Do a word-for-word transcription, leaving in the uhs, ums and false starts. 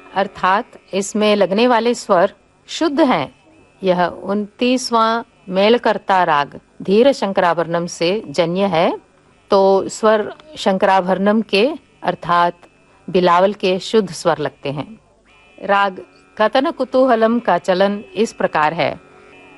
अर्थात इसमें लगने वाले स्वर शुद्ध हैं। यह उनतीसवां मेलकर्ता राग धीर शंकराभरणम से जन्य है, तो स्वर शंकराभरणम के अर्थात बिलावल के शुद्ध स्वर लगते हैं। राग कतन कुतूहलम का चलन इस प्रकार है।